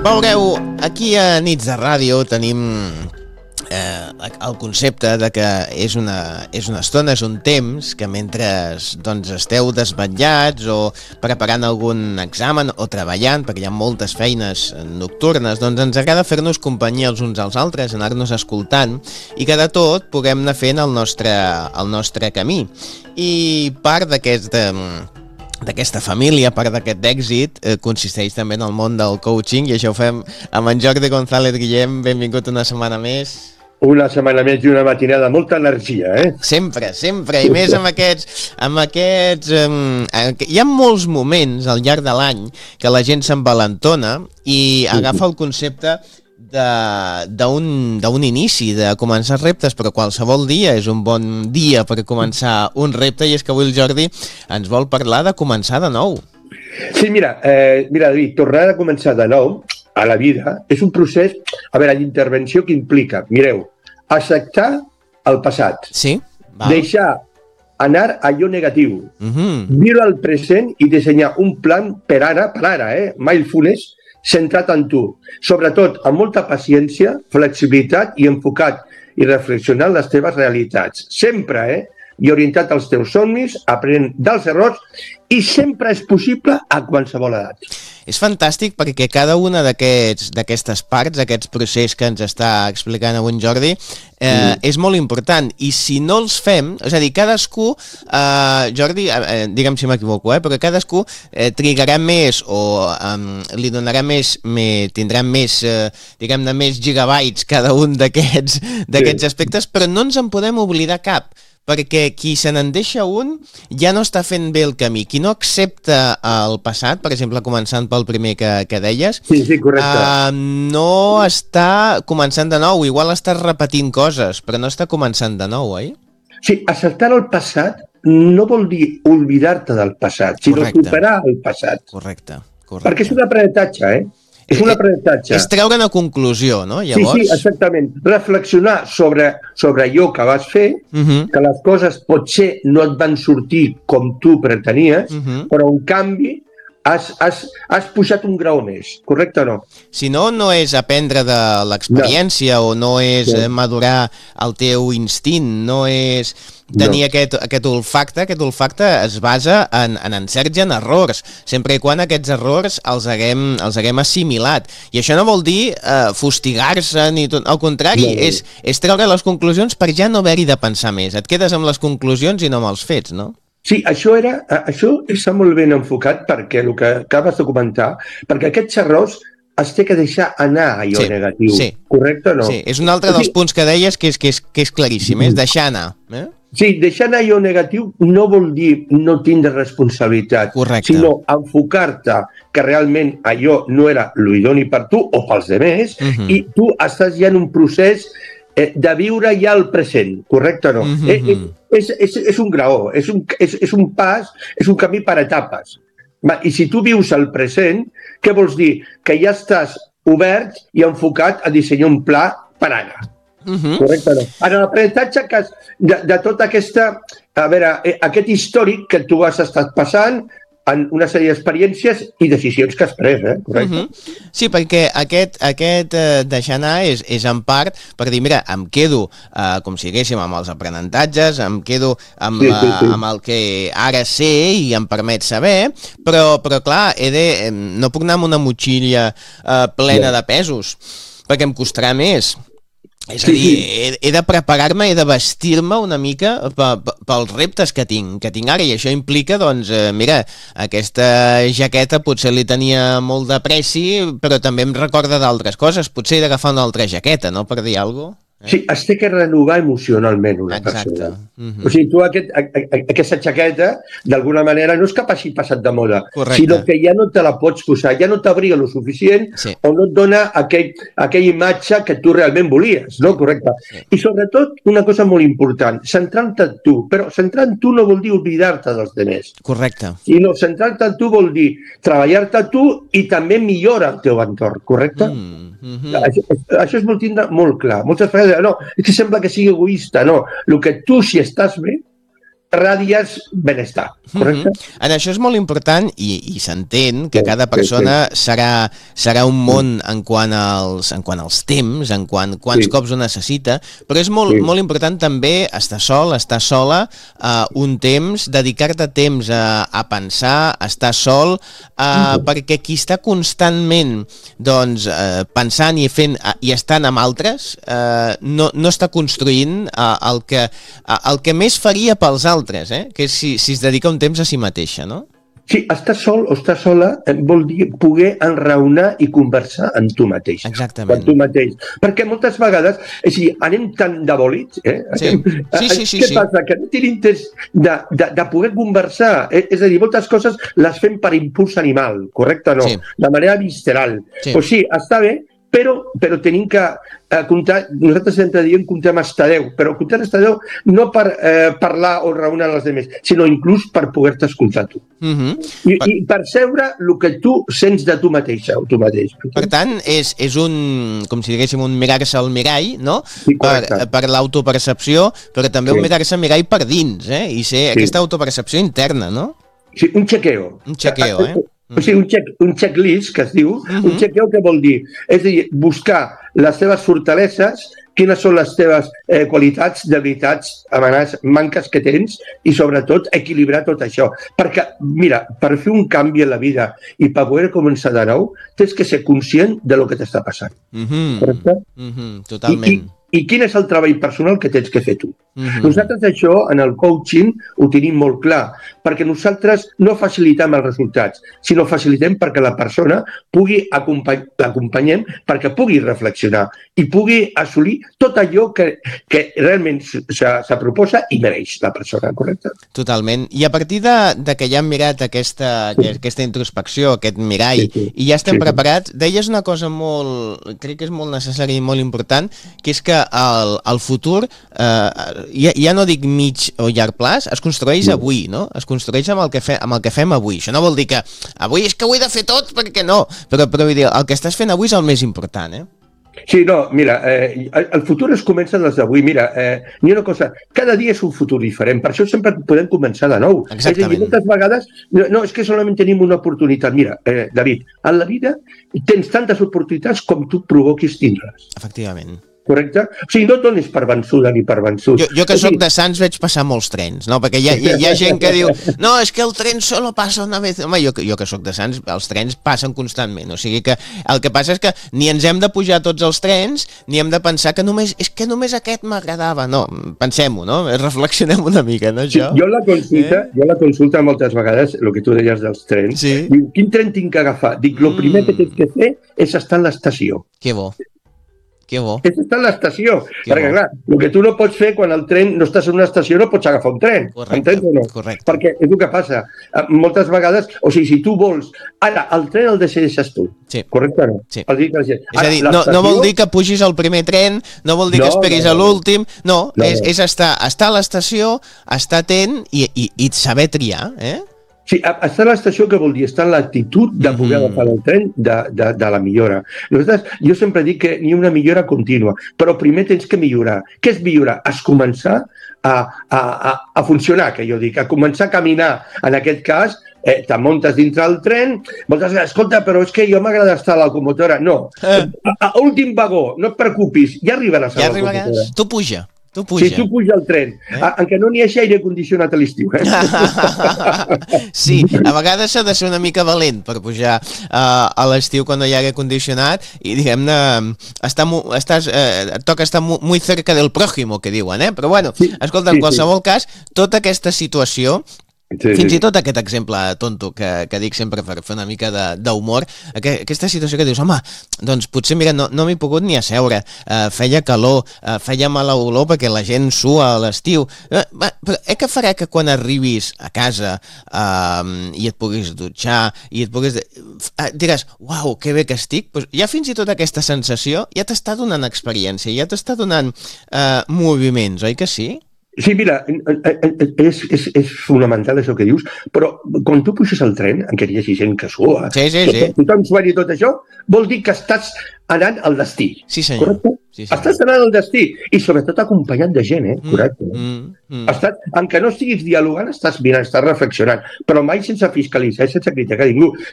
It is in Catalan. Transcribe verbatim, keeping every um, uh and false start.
Veureu, aquí a Nits de Ràdio tenim eh, el concepte de que és una, és una estona, és un temps que mentre doncs, esteu desvetllats o preparant algun examen o treballant, perquè hi ha moltes feines nocturnes, doncs ens agrada fer-nos companyia els uns als altres, anar-nos escoltant i que de tot puguem anar fent el nostre, el nostre camí. I part d'aquest... d'aquesta família, part d'aquest èxit, eh, consisteix també en el món del coaching, i això ho fem amb en Jordi González Guillem. Benvingut una setmana més. Una setmana més i una matinada, molta energia, eh? Sempre, sempre, i més amb aquests... Amb aquests eh, hi ha molts moments al llarg de l'any que la gent s'envalentona i agafa el concepte d'un inici, de començar reptes, però qualsevol dia és un bon dia per començar un repte, i és que avui el Jordi ens vol parlar de començar de nou. Sí, mira, eh, mira David, tornar a començar de nou a la vida és un procés, a veure, d'intervenció que implica, mireu, acceptar el passat, sí? Deixar anar allò negatiu, uh-huh. viure el present i dissenyar un plan per ara, per ara, eh? Mindfulness, centrat en tu, sobretot amb molta paciència, flexibilitat i enfocat i reflexionant les teves realitats. Sempre, eh? I orientat als teus somnis, aprenent dels errors, i sempre és possible a qualsevol edat. És fantàstic perquè cada una d'aquestes parts, aquests processos que ens està explicant avui en Jordi, eh, mm. és molt important. I si no els fem, és a dir, cadascú, eh, Jordi, eh, digue'm si m'equivoco, eh, però cadascú eh, trigarà més o eh, li donarà més, més tindrà més, eh, diguem-ne, més gigabytes cada un d'aquests d'aquests sí. aspectes, però no ens en podem oblidar cap, perquè qui se n'en deixa un ja no està fent bé el camí. Qui no accepta el passat, per exemple, començant pel primer que, que deies, sí, sí, correcte. Uh, no està començant de nou. Igual estàs repetint coses, però no està començant de nou, oi? Sí, acceptar el passat no vol dir oblidar-te del passat, sinó correcte. Superar el passat. Correcte, correcte. Perquè és un aprenentatge, eh? És un aprenentatge. És treure una conclusió, no? Llavors... Sí, sí, exactament. Reflexionar sobre, sobre allò que vas fer, uh-huh. que les coses potser no et van sortir com tu pretenies, uh-huh. però en canvi has, has, has pujat un grau més, correcte o no? Si no, no és aprendre de l'experiència no. o no és sí. madurar el teu instint, no és... tenir no. aquest, aquest olfacte, aquest olfacte es basa en, en encerts i en errors, sempre i quan aquests errors els haguem, els haguem assimilat. I això no vol dir eh, fustigar-se, ni tot, al contrari, no. és, és treure les conclusions per ja no haver-hi de pensar més. Et quedes amb les conclusions i no amb els fets, no? Sí, això era, això està molt ben enfocat perquè el que acabes de comentar, perquè aquests errors es té que deixar anar allò sí, negatiu, sí. correcte o no? Sí, és un altre dels sí. punts que deies que és, que és, que és claríssim, és deixar anar, eh? Sí, deixar anar allò negatiu no vol dir no tindre responsabilitat, correcte. Sinó enfocar-te que realment allò no era l'idoni per tu o pels demés, uh-huh. i tu estàs ja en un procés eh, de viure ja el present, correcte o no? Uh-huh. Eh, eh, és, és, és un graó, és un, és, és un pas, és un camí per etapes. I si tu vius el present, què vols dir? Que ja estàs obert i enfocat a dissenyar un pla per ara. Uh-huh. Correcte, no? Ara, l'aprenentatge que de, de tota aquesta, a veure, aquest històric que tu has estat passant en una sèrie d'experiències i decisions que has pres, eh? Correcte? Uh-huh. Sí, perquè aquest, aquest eh, deixar anar és, és en part per dir, mira, em quedo, eh, com si diguéssim, amb els aprenentatges, em quedo amb, sí, sí, sí. amb el que ara sé i em permet saber, però, però clar, he de, no puc anar amb una motxilla eh, plena sí. de pesos, perquè em costarà més. És a dir, he, he de preparar-me, he de vestir-me una mica pels reptes que tinc, que tinc ara, i això implica, doncs, eh, mira, aquesta jaqueta potser li tenia molt de preci, però també em recorda d'altres coses, potser he d'agafar una altra jaqueta, no?, per dir alguna cosa. Eh? Sí, es té que renovar emocionalment una Exacte. persona. Uh-huh. O sigui, tu aquest, a, a, aquesta jaqueta, d'alguna manera, no és que passi passat de moda, correcte. Sinó que ja no te la pots posar, ja no t'abriga lo suficient sí. o no et dona aquell, aquella imatge que tu realment volies, no? Correcte. Sí. I sobretot, una cosa molt important, centrar-te en tu, però centrar en tu no vol dir oblidar-te dels demés. Correcte. I no, centrar-te en tu vol dir treballar-te tu i també millora el teu entorn, correcte? Mm. Mm-hmm. Això, això és molt, molt clar. Moltes vegades, no, és que sembla que sigui egoista. No, el que tu, si estàs bé, radies benestar, correcte? Mm -hmm. En això és molt important i, i s'entén que cada persona sí, sí. serà, serà un món en quant als, en quant als temps, en quant quants sí. cops ho necessita, però és molt, sí. molt important també estar sol, estar sola, uh, un temps, dedicar-te temps a, a pensar, a estar sol, uh, mm -hmm. perquè qui està constantment doncs, uh, pensant i fent uh, i estant amb altres, uh, no, no està construint uh, el, que, uh, el que més faria pels altres, altres, eh? Que és si, si es dedica un temps a si mateixa, no? Sí, estar sol o estar sola vol dir poder enraonar i conversar amb tu mateix. Exactament. Amb tu mateix. Perquè moltes vegades, és a dir, anem tan de bòlits, eh? Sí, sí, sí. sí Què sí. passa? Que no tenim temps de, de, de poder conversar. Eh? És a dir, moltes coses les fem per impuls animal, correcte o no? Sí. De manera visceral. Sí. Pues sí, està bé, però, però tenim que eh, comptar, nosaltres sempre diem comptem hasta deu, però comptem hasta deu no per eh, parlar o raonar als altres, sinó inclús per poder-te escoltar tu. Uh -huh. I, per... I percebre el que tu sents de tu mateixa o tu mateix. Per tant, és, és un, com si diguéssim, un mirar-se al mirall, no? Sí, per, per l'autopercepció, però també sí. un mirar-se al mirall per dins, eh? I ser sí. aquesta autopercepció interna, no? Sí, un chequeo. Un chequeo, eh? O sigui, un, check, un checklist, que es diu, uh -huh. un chequeo què vol dir? És a dir, buscar les teves fortaleses, quines són les teves eh, qualitats, debilitats, amenaces, manques que tens i, sobretot, equilibrar tot això. Perquè, mira, per fer un canvi en la vida i per poder començar de nou, tens que ser conscient de lo que t'està passant. Uh -huh. Correcte? Uh -huh. Totalment. I, i, I quin és el treball personal que tens que fer tu? Uh -huh. Nosaltres això, en el coaching, ho tenim molt clar, perquè nosaltres no facilitem els resultats, sinó facilitem perquè la persona pugui acompany l'acompanyem perquè pugui reflexionar i pugui assolir tot allò que, que realment se proposa i mereix la persona, correcte? Totalment. I a partir de, de que ja hem mirat aquesta, sí. aquesta introspecció, aquest mirall, sí, sí. i ja estem sí, preparats, deies una cosa molt, crec que és molt necessària i molt important, que és que el, el futur, eh, ja, ja no dic mig o llarg plaç, es construeix no. avui, no? Es construeix amb el, que fe, amb el que fem avui. Això no vol dir que avui és que ho he de fer tot, perquè no, però, però vull dir, el que estàs fent avui és el més important, eh? Sí, no, mira, eh, el futur es comença des d'avui. Mira, eh, n'hi ha una cosa, cada dia és un futur diferent, per això sempre podem començar de nou. Exactament. És a dir, moltes vegades, no, no és que solament tenim una oportunitat. Mira, eh, David, en la vida tens tantes oportunitats com tu provoquis tindre's. Efectivament. Correcte? O sigui, no et donis per vençuda ni per vençut. Jo, jo que soc de Sants veig passar molts trens, no? Perquè hi ha, hi, ha, hi ha gent que diu no, és que el tren solo passa una vez. Home, jo, jo que soc de Sants, els trens passen constantment. O sigui que el que passa és que ni ens hem de pujar tots els trens, ni hem de pensar que només és que només aquest m'agradava. No, pensem-ho, no? Reflexionem una mica, no, això? Sí, jo la consulta, eh? jo la consulta moltes vegades, el que tu deies dels trens, sí. diu, quin tren tinc que agafar? Dic, el mm. primer que tens que fer és estar en l'estació. Que bo. Que bo. És estar a l'estació, perquè bo. Clar, el que tu no pots fer quan el tren no estàs en una estació no pots agafar un tren, entens o no? Correcte. Perquè és el que passa, moltes vegades, o sigui, si tu vols, ara, el tren el decideixes tu, sí. correcte o no? Sí. El ara, és a dir, no, no vol dir que pugis al primer tren, no vol dir no, que esperis no, no, a l'últim, no, no, és, és estar, estar a l'estació, estar atent i, i, i saber triar, eh? Sí, estar a l'estació que vol dir? Estar en l'actitud de poder mm. agafar el tren de, de, de la millora. Nosaltres, jo sempre dic que hi ha una millora contínua, però primer tens que millorar. Què és millorar? És començar a, a, a, a funcionar, que jo dic, a començar a caminar. En aquest cas, eh, te muntes dintre del tren, moltes vegades, escolta, però és que jo m'agrada estar a la locomotora. No, eh. a, a últim vagó, no et preocupis, ja arribaràs a ja la locomotora. Arribaràs. Tu puja. Tu puja. Sí, tu puja al tren, eh? Encara no n'hi hagi aire condicionat a l'estiu. Eh? Sí, a vegades s'ha de ser una mica valent per pujar uh, a l'estiu quan no hi ha aire condicionat i, diguem-ne, està, estàs, eh, toca estar muy cerca del prójimo, que diuen, eh? Però bueno, sí, escolta, en sí, qualsevol sí. cas, tota aquesta situació, sí, fins sí. i tot aquest exemple tonto que, que dic sempre per fer una mica d'humor, aquesta situació que dius, home, doncs potser, mira, no, no m'he pogut ni asseure, uh, feia calor, uh, feia mala olor perquè la gent sua a l'estiu, uh, però eh que farà que quan arribis a casa uh, i et puguis dutxar i et puguis... Uh, diràs, uau, que bé que estic, pues ja fins i tot aquesta sensació ja t'està donant experiència, ja t'està donant uh, moviments, oi que sí? Sí, mira, és, és, és fonamental això que dius, però quan tu puixes al tren, en què hi hagi gent que sua, sí, sí, sí. tothom suari i tot això, vol dir que estàs anant al destí. Sí, senyor. Correcte? Sí, senyor. Estàs anant al destí i sobretot acompanyat de gent, eh? Correcte. Mm, mm, mm. Estàs, en què no estiguis dialogant, estàs mirant, estàs reflexionant, però mai sense fiscalitzar, sense criticar ningú,